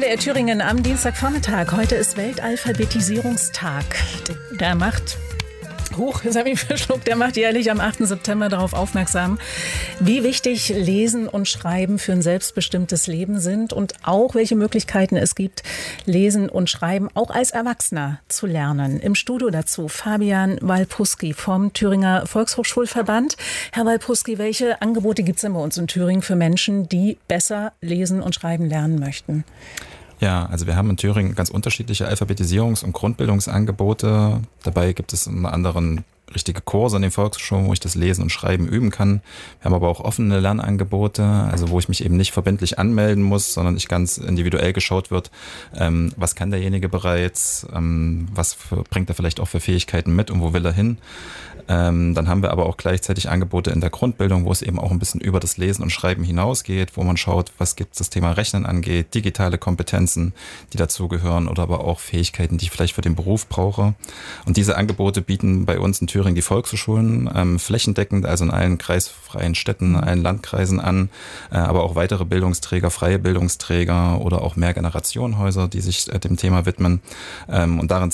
MDR Thüringen am Dienstagvormittag. Heute ist Weltalphabetisierungstag. Der macht jetzt habe ich verschluckt, der macht jährlich am 8. September darauf aufmerksam, wie wichtig Lesen und Schreiben für ein selbstbestimmtes Leben sind und auch welche Möglichkeiten es gibt, Lesen und Schreiben auch als Erwachsener zu lernen. Im Studio dazu Fabian Walpusky vom Thüringer Volkshochschulverband. Herr Walpusky, welche Angebote gibt es denn bei uns in Thüringen für Menschen, die besser lesen und schreiben lernen möchten? Ja, also wir haben in Thüringen ganz unterschiedliche Alphabetisierungs- und Grundbildungsangebote. Dabei gibt es unter anderem richtige Kurse an den Volkshochschulen, wo ich das Lesen und Schreiben üben kann. Wir haben aber auch offene Lernangebote, also wo ich mich eben nicht verbindlich anmelden muss, sondern ich ganz individuell geschaut wird, was kann derjenige bereits, bringt er vielleicht auch für Fähigkeiten mit und wo will er hin. Dann haben wir aber auch gleichzeitig Angebote in der Grundbildung, wo es eben auch ein bisschen über das Lesen und Schreiben hinausgeht, wo man schaut, was gibt es das Thema Rechnen angeht, digitale Kompetenzen, die dazugehören oder aber auch Fähigkeiten, die ich vielleicht für den Beruf brauche. Und diese Angebote bieten bei uns in Thüringen die Volkshochschulen flächendeckend, also in allen kreisfreien Städten, allen Landkreisen an, aber auch weitere Bildungsträger, freie Bildungsträger oder auch Mehrgenerationenhäuser, die sich dem Thema widmen. Und darin